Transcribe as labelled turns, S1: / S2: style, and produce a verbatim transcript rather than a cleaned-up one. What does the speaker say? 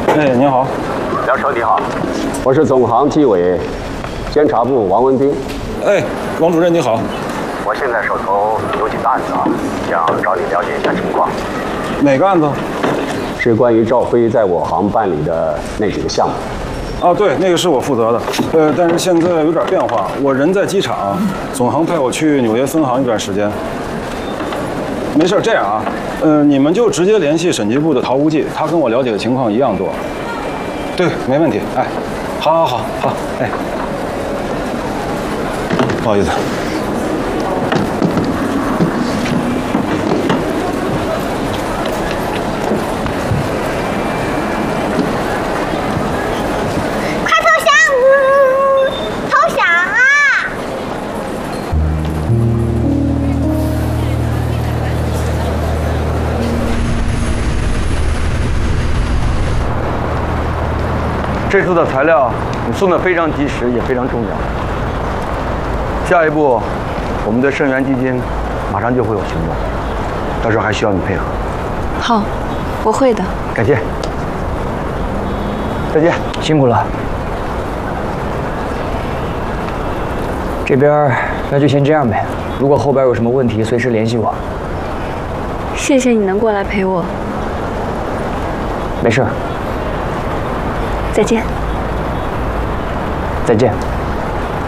S1: 哎，您好，
S2: 梁生你好，我是总行纪委监察部王文斌。
S1: 哎，王主任你好，
S2: 我现在手头有几个案子啊，想找你了解一下情况。
S1: 哪个案子？
S2: 是关于赵辉在我行办理的那几个项目。
S1: 啊，对，那个是我负责的。呃，但是现在有点变化，我人在机场，总行派我去纽约分行一段时间。没事，这样啊，呃，你们就直接联系审计部的陶无忌，他跟我了解的情况一样多。对，没问题。哎，好，好，好，好，哎，不好意思。
S3: 快投降！投降啊！
S4: 这次的材料你送的非常及时，也非常重要。下一步，我们的盛源基金马上就会有行动，到时候还需要你配合。
S5: 好，我会的。
S4: 感谢，再见，
S6: 辛苦了。这边那就先这样呗，如果后边有什么问题，随时联系我。
S5: 谢谢你能过来陪我。
S6: 没事。
S5: 再见。
S6: 再见。